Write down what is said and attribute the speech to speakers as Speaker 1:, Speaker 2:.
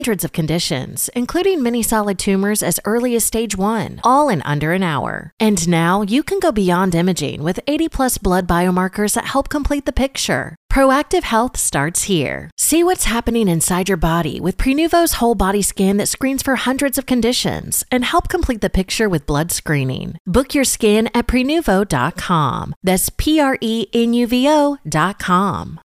Speaker 1: hundreds of conditions, including many solid tumors as early as stage 1, all in under an hour. And now you can go beyond imaging with 80+ blood biomarkers that help complete the picture. Proactive Health starts here. See what's happening inside your body with Prenuvo's whole body scan that screens for hundreds of conditions and help complete the picture with blood screening. Book your scan at Prenuvo.com. That's Prenuvo.com.